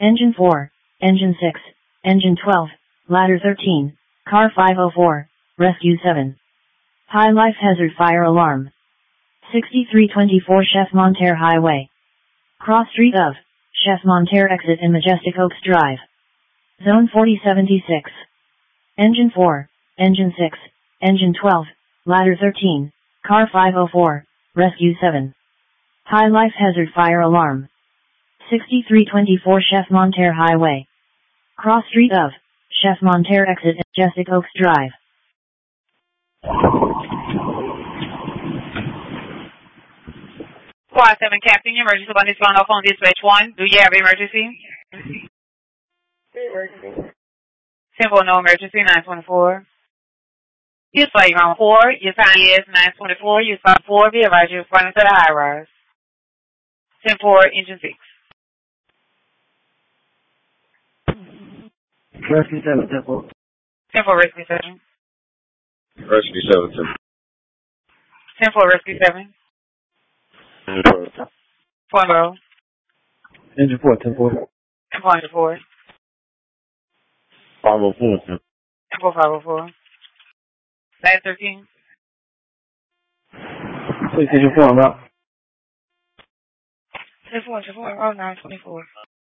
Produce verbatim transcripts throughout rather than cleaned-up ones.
Engine four, Engine six, Engine twelve, Ladder thirteen, Car five oh four, Rescue seven. High life hazard fire alarm. sixty-three twenty-four Chef Monterre Highway. Cross street of Chef Monterre exit in Majestic Oaks Drive. Zone forty seventy-six. Engine four, Engine six, Engine twelve, Ladder thirteen, Car five oh four, Rescue seven. High life hazard fire alarm. sixty-three twenty-four Chef Monterre Highway. Cross street of Chef Monterre exit in Majestic Oaks Drive. Squad seven, Captain, emergency on this phone off on dispatch one. Do you have emergency? Emergency. Simple, no emergency, nine twenty-four. You flight ground four, your time is nine twenty-four, you spot four, be advised you're running to the high rise. Simple, engine six. Rescue seven, Temple. Simple, rescue seven. Rescue seven, Temple. Simple, rescue seven. Point row. Engine four, Temple. Simple, engine four. five oh four, Temple. Simple, five oh four. Last thirteen. Please, engine four, I'm out. Simple, engine four, oh, nine twenty-four.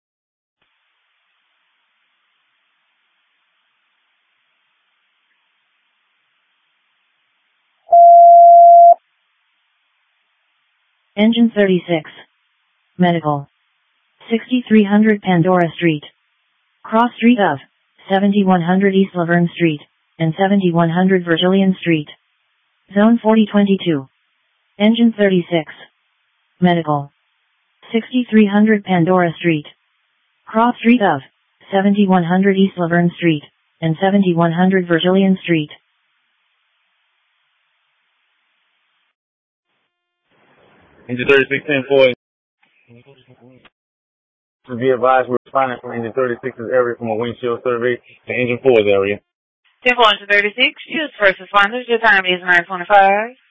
Engine thirty-six. Medical. sixty-three hundred Pandora Street. Cross street of seventy-one hundred East Laverne Street and seventy-one hundred Virgilian Street. Zone forty twenty-two. Engine thirty-six. Medical. sixty-three hundred Pandora Street. Cross street of seventy-one hundred East Laverne Street and seventy-one hundred Virgilian Street. Engine thirty-six, ten four. To be advised, we're responding from Engine thirty-six's area from a windshield survey to Engine four's area. Simple, engine thirty-six, use first responders, your time is nine twenty-five.